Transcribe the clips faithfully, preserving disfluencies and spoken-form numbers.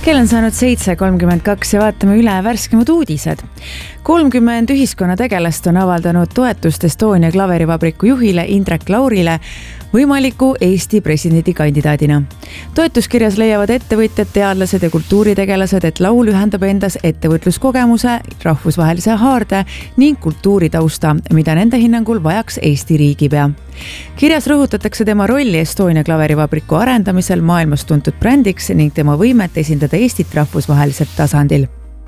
Kell on saanud seitse kolmkümmend kaks ja vaatame üle värskemad uudised. kolmkümmend ühiskonnategelast on avaldanud toetust Estonia klaverivabriku juhile Indrek Laurile võimaliku Eesti presidendi kandidaadina. Toetuskirjas leiavad ettevõtjad, teadlased ja kultuuritegelased, et laul ühendab endas ettevõtluskogemuse, rahvusvahelise haarde ning kultuuritausta, mida nende hinnangul vajaks Eesti riigipea. Kirjas rõhutatakse tema rolli Estonia klaverivabriku arendamisel maailmas tuntud brändiks ning tema võimet esindada Eestit rahvusvahelisel tasandil.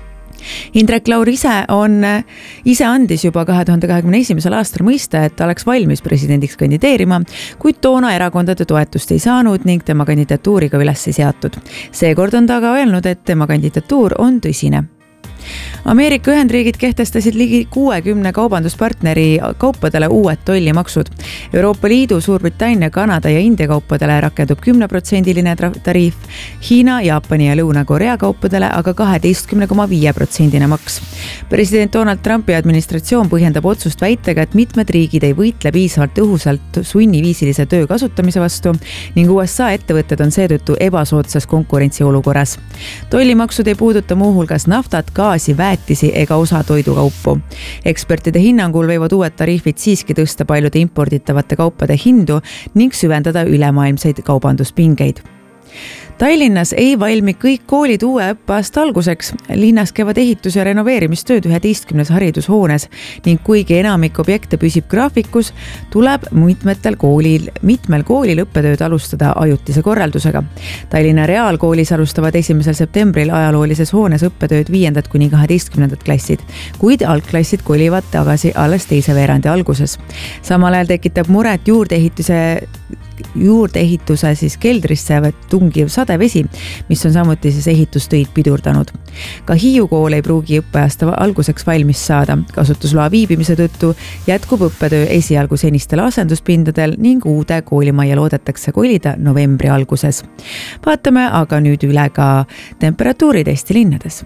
Indrek Laur ise on, ise andis juba kahe tuhande kahekümne esimesel aastal mõista, et ta oleks valmis presidendiks kandideerima, kuid toona erakondade toetust ei saanud ning tema kandidatuuri ka üles ei seatud. Seekord on ta aga öelnud, et tema kandidatuur on tõsine. Ameerika Ühendriigid kehtestasid ligi kuuekümne kaubanduspartneri kaupadele uued tollimaksud. Euroopa Liidu, Suurbritannia, Kanada ja India kaupadele rakendub kümne protsendiline tariif, Hiina, Jaapani ja Lõuna-Korea kaupadele aga kaheteistkümne koma viie protsendine maks. President Donald Trumpi administratsioon põhjendab otsust väitega, et mitmed riigid ei võitle piisavalt tõhusalt sunniviisilise töö kasutamise vastu ning U S A ettevõtted on seetõttu ebasoodsas konkurentsiolukorras. Tollimaksud ei puuduta muuhulgas naftat, gaasi, väetisi ega osa toidukaupu. Ekspertide hinnangul võivad uued tariifid siiski tõsta paljude imporditavate kaupade hindu ning süvendada ülemaailmseid kaubanduspingeid. Tallinnas ei valmi kõik koolid uue õppeaasta alguseks. Linnas käivad ehitus- ja renoveerimistööd üheteistkümnes haridushoones ning kuigi enamik objekte püsib graafikus, tuleb mitmetel koolil, mitmel koolil õppetööd alustada ajutise korraldusega. Tallinna Reaalkoolis alustavad esimesel septembril ajaloolises hoones õppetööd viiendad kuni kaheteistkümnendad klassid, kuid algklassid kolivad tagasi alles teise veerandi alguses. Samal ajal tekitab muret juurdeehituse juurdeehituse siis keldrisse tungiv sadevesi, mis on samuti siis ehitustöid pidurdanud. Ka Hiiu kool ei pruugi õppeaasta alguseks valmis saada. Kasutusloa viibimise tõttu jätkub õppetöö esialgu senistel asenduspindadel ning uude koolimajja loodetakse kolida novembri alguses. Vaatame aga nüüd üle ka temperatuurid Eesti linnades.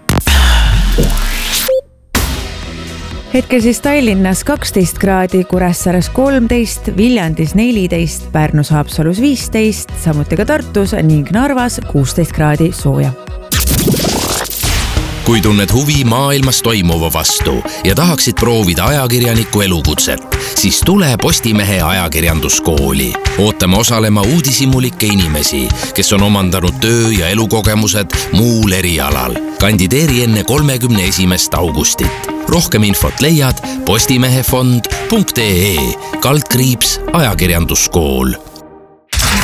Hetkel siis Tallinnas kaksteist kraadi, Kuressaares kolmteist, Viljandis neliteist, Pärnus Haapsalus viisteist, samuti ka Tartus ning Narvas kuusteist kraadi sooja. Kui tunned huvi maailmas toimuva vastu ja tahaksid proovida ajakirjaniku elukutset, siis tule Postimehe ajakirjanduskooli. Ootame osalema uudishimulikke inimesi, kes on omandanud töö- ja elukogemused muul erialal. Kandideeri enne kolmekümne esimest augustit. Rohkem infot leiad postimehefond punkt ee kaldkriips ajakirjanduskool.